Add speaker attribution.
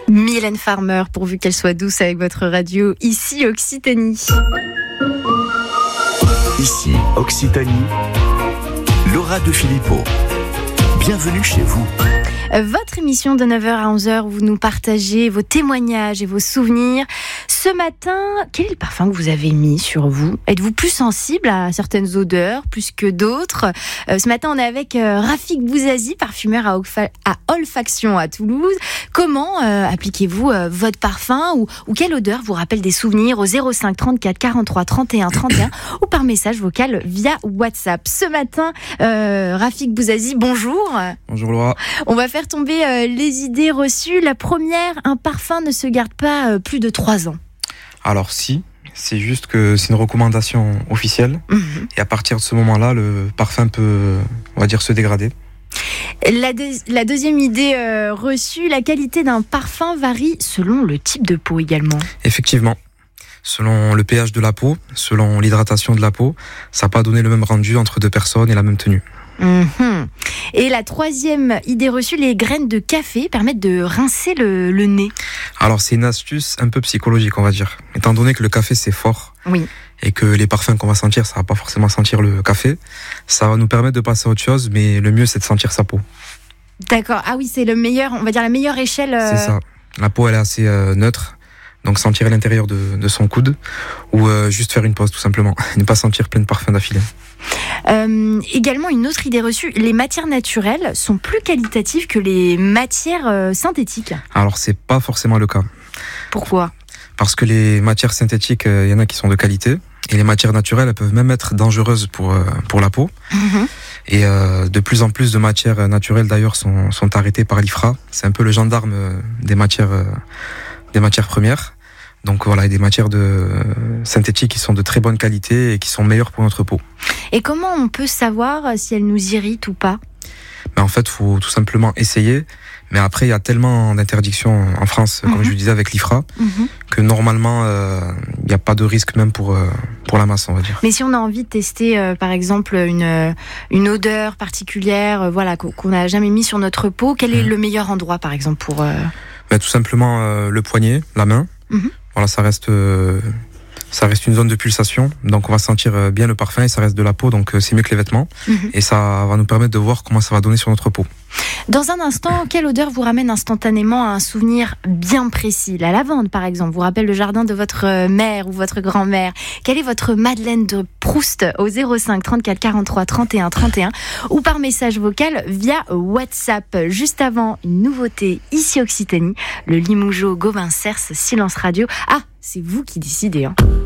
Speaker 1: Mylène Farmer, pourvu qu'elle soit douce avec votre radio, ici Occitanie.
Speaker 2: Ici Occitanie, Laura de Filippo. Bienvenue chez vous.
Speaker 1: Votre émission de 9h à 11h où vous nous partagez vos témoignages et vos souvenirs. Ce matin, quel est le parfum que vous avez mis sur vous ? Êtes-vous plus sensible à certaines odeurs, plus que d'autres ? Ce matin, on est avec Rafik Bouzazi, parfumeur à Olfaction à Toulouse. Comment appliquez-vous votre parfum ou quelle odeur vous rappelle des souvenirs au 05 34 43 31 31 ou par message vocal via WhatsApp. Ce matin, Rafik Bouzazi, bonjour.
Speaker 3: Bonjour Laura.
Speaker 1: On va faire tomber les idées reçues. La première, un parfum ne se garde pas plus de 3 ans.
Speaker 3: Alors si, c'est juste que c'est une recommandation officielle. Et à partir de ce moment-là, le parfum peut, on va dire, se dégrader.
Speaker 1: La deuxième idée reçue, la qualité d'un parfum varie selon le type de peau également.
Speaker 3: Effectivement. Selon le pH de la peau, selon l'hydratation de la peau, ça n'a pas donné le même rendu entre deux personnes et la même tenue.
Speaker 1: Et la troisième idée reçue, les graines de café permettent de rincer le nez.
Speaker 3: Alors c'est une astuce un peu psychologique, on va dire. Étant donné que le café c'est fort,
Speaker 1: oui,
Speaker 3: et que les parfums qu'on va sentir, ça va pas forcément sentir le café, ça va nous permettre de passer à autre chose, mais le mieux c'est de sentir sa peau.
Speaker 1: D'accord, ah oui, c'est le meilleur, on va dire la meilleure échelle.
Speaker 3: C'est ça, la peau elle est assez neutre. Donc sentir à l'intérieur de son coude ou juste faire une pause tout simplement, ne pas sentir plein de parfums d'affilée.
Speaker 1: Également une autre idée reçue, les matières naturelles sont plus qualitatives que les matières synthétiques.
Speaker 3: Alors c'est pas forcément le cas.
Speaker 1: Pourquoi ?
Speaker 3: Parce que les matières synthétiques, il y en a qui sont de qualité et les matières naturelles, elles peuvent même être dangereuses pour la peau. Et de plus en plus de matières naturelles d'ailleurs sont arrêtées par l'IFRA. C'est un peu le gendarme des matières premières. Donc voilà, il y a des matières synthétiques qui sont de très bonne qualité et qui sont meilleures pour notre peau.
Speaker 1: Et comment on peut savoir si elles nous irritent ou pas ?
Speaker 3: En fait, il faut tout simplement essayer. Mais après, il y a tellement d'interdictions en France, comme je vous disais avec l'IFRA, que normalement, il n'y a pas de risque même pour la masse, on va dire.
Speaker 1: Mais si on a envie de tester, par exemple, une odeur particulière, voilà, qu'on n'a jamais mis sur notre peau, quel est le meilleur endroit, par exemple, pour...
Speaker 3: Tout simplement le poignet, la main. Voilà, ça reste une zone de pulsation, donc on va sentir bien le parfum et ça reste de la peau, donc c'est mieux que les vêtements. Et ça va nous permettre de voir comment ça va donner sur notre peau.
Speaker 1: Dans un instant, quelle odeur vous ramène instantanément à un souvenir bien précis ? La lavande, par exemple, vous rappelle le jardin de votre mère ou votre grand-mère. Quelle est votre Madeleine de Proust au 05 34 43 31 31 ou par message vocal via WhatsApp. Juste avant, une nouveauté ici Occitanie, le Limougeot Gauvin Cers Silence Radio. Ah, c'est vous qui décidez, hein.